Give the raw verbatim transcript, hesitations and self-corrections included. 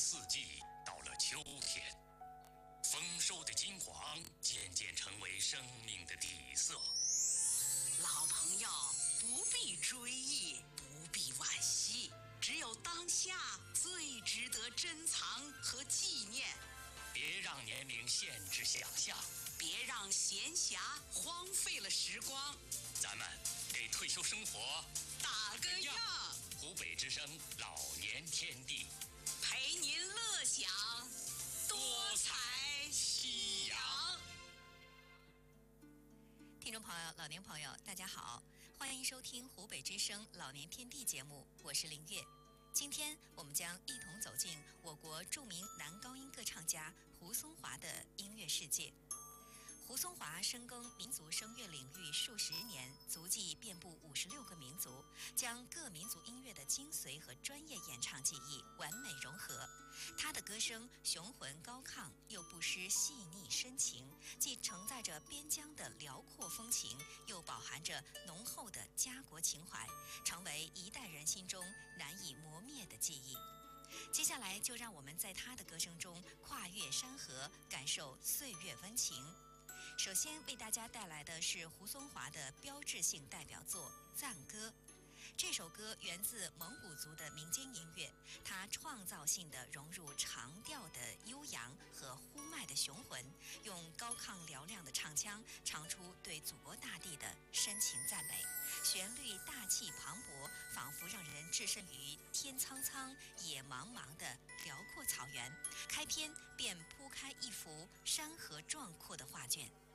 四季到了秋天，丰收的金黄渐渐成为生命的底色。 老朋友不必追忆，不必惋惜，只有当下最值得珍藏和纪念。 别让年龄限制想象， 别让闲暇荒废了时光。 咱们给退休生活打个样。 湖北之声老年天地， 陪您乐享多彩夕阳。 听众朋友、老年朋友，大家好，欢迎收听湖北之声老年天地节目，我是林月。今天我们将一同走进我国著名男高音歌唱家胡松华的音乐世界。胡松华深耕民族声乐领域数十年，足迹遍布五十六个民族，将各民族音乐的精髓和专业演唱技艺完美融合。他的歌声雄浑高亢，又不失细腻深情，既承载着边疆的辽阔风情，又饱含着浓厚的家国情怀，成为一代人心中难以磨灭的记忆。接下来就让我们在他的歌声中跨越山河，感受岁月温情。首先为大家带来的是胡松华的标志性代表作《赞歌》。这首歌源自蒙古族的民间音乐，它创造性地融入长调的悠扬和呼麦的雄浑，用高亢嘹亮的唱腔唱出对祖国大地的深情赞美。旋律大气磅礴，仿佛让人置身于天苍苍野茫茫的辽阔草原，开篇便铺开一幅山河壮阔的画卷。